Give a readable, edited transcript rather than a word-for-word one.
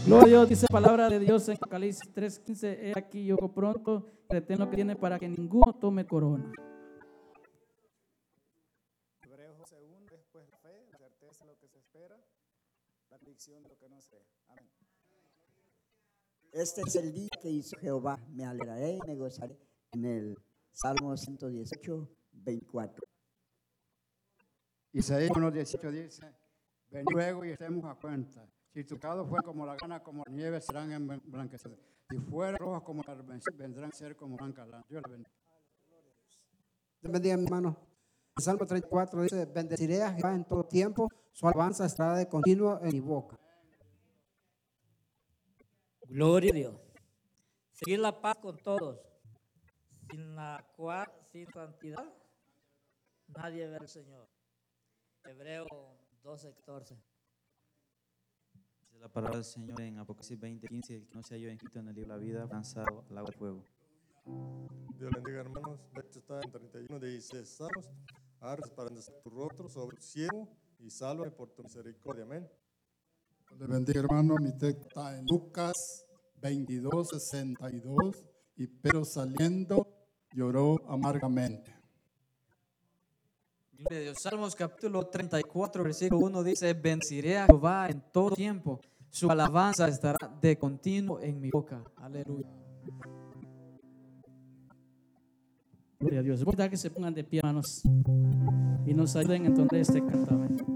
Gloria a Dios, dice palabra de Dios en Apocalipsis 3:15. He aquí yo pronto, retén lo que tiene para que ninguno tome corona. Hebreos 2:1, después la fe, la certeza de lo que se espera, la convicción de lo que no se ve. Amén. Este es el día que hizo Jehová, me alegraré y me gozaré. En el Salmo 118, 24. Isaías 1:18 dice: ven luego y estemos a cuenta. Si tu pecado fue como la grana, como la nieve, serán emblanquecidos. Si fueran rojos como la carmesí, vendrán a ser como blanca lana. Dios les bendiga. Dios bendiga, mi hermano. El Salmo 34 dice: bendeciré a Jehová en todo tiempo, su alabanza estará de continuo en mi boca. Gloria a Dios. Seguir la paz con todos, sin la cual, sin santidad, nadie ve al Señor. Hebreo 12:14. Dice la palabra del Señor en Apocalipsis 20:15: el que no se halló inscrito en el libro de la vida, lanzado al agua de fuego. Dios bendiga, hermanos. De hecho, está en 31:16. Salmos, arres para enderezar tu rostro sobre el cielo y sálvame por tu misericordia. Amén. Le bendiga, hermano. Mi texto está en Lucas 22:62. Y pero saliendo lloró amargamente. Gloria a Dios. Salmos capítulo 34, versículo 1 dice: bendeciré a Jehová en todo tiempo, su alabanza estará de continuo en mi boca. Aleluya. Gloria a Dios. Voy a dar que se pongan de pie, hermanos, y nos ayuden a entender este canto.